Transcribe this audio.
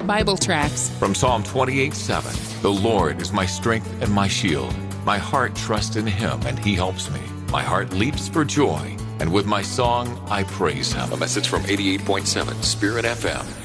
Bible tracts. From Psalm 28:7, "The Lord is my strength and my shield. My heart trusts in Him, and He helps me. My heart leaps for joy, and with my song I praise Him." A message from 88.7 Spirit FM.